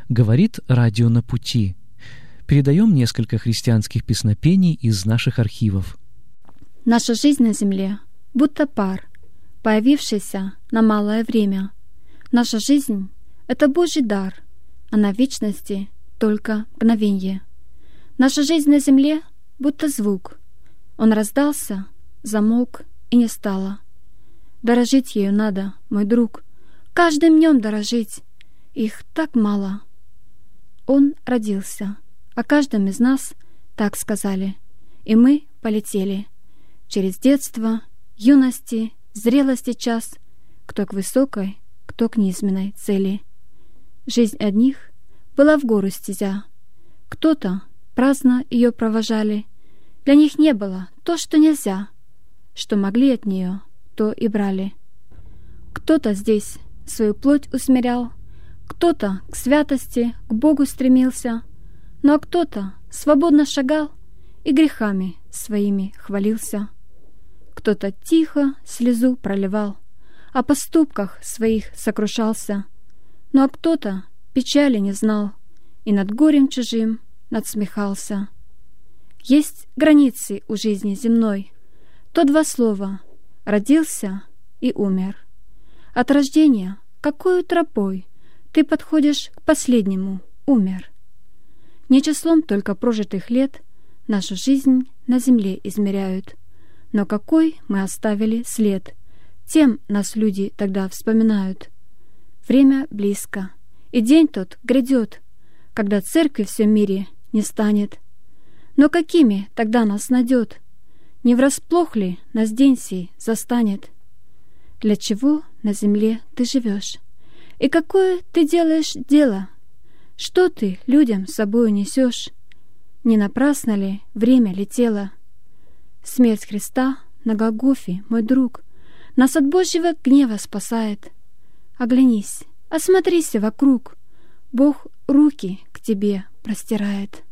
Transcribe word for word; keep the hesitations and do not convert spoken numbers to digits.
Говорит радио «На пути». Передаем несколько христианских песнопений из наших архивов. Наша жизнь на земле будто пар, появившийся на малое время. Наша жизнь — это Божий дар, а на вечности только мгновенье. Наша жизнь на земле будто звук. Он раздался, замолк и не стало. Дорожить ею надо, мой друг, каждым днем дорожить. Их так мало. Он родился, о каждом из нас так сказали, и мы полетели через детство, юности, зрелости час, кто к высокой, кто к низменной цели. Жизнь одних была в гору стезя, кто-то праздно ее провожали. Для них не было то, что нельзя, что могли от нее, то и брали. Кто-то здесь свою плоть усмирял, кто-то к святости, к Богу стремился, ну а кто-то свободно шагал и грехами своими хвалился. Кто-то тихо слезу проливал, о поступках своих сокрушался, ну а кто-то печали не знал и над горем чужим надсмехался. Есть границы у жизни земной, то два слова: родился и умер. От рождения какою тропой ты подходишь к последнему: умер. Не числом только прожитых лет нашу жизнь на земле измеряют, но какой мы оставили след, тем нас люди тогда вспоминают. Время близко, и день тот грядет, когда церкви в всем мире не станет. Но какими тогда нас найдет? Не врасплох ли нас день сей застанет? Для чего на земле ты живешь? И какое ты делаешь дело? Что ты людям с собою несешь? Не напрасно ли время летело? Смерть Христа на Голгофе, мой друг, нас от Божьего гнева спасает. Оглянись, осмотрися вокруг, Бог руки к тебе простирает.